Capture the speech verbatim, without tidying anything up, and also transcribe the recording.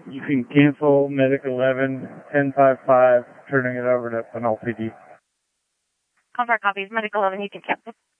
You can cancel Medic eleven, ten five five, turning it over to Pinole P D. Contact copies, Medic eleven, you can cancel.